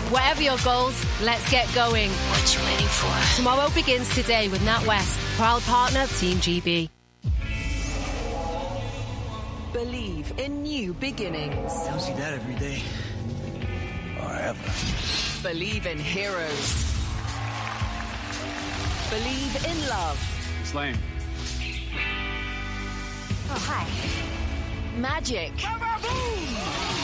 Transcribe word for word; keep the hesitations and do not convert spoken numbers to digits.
Whatever your goals, let's get going. What you waiting for? Tomorrow begins today with NatWest, proud partner of Team G B. Believe in new beginnings. I don't see that every day. Or ever. Believe in heroes. Believe in love. It's lame. Oh, hi. Magic.